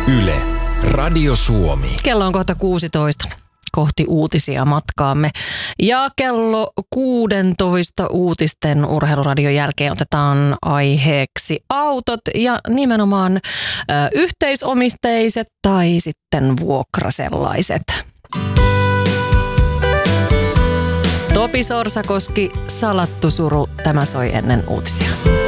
Yle, Radio Suomi. Kello on kohta 16. Kohti uutisia matkaamme. Ja kello 16 uutisten urheiluradion jälkeen otetaan aiheeksi autot ja nimenomaan yhteisomisteiset tai sitten vuokrasellaiset. Topi Sorsakoski, salattu suru, tämä soi ennen uutisia.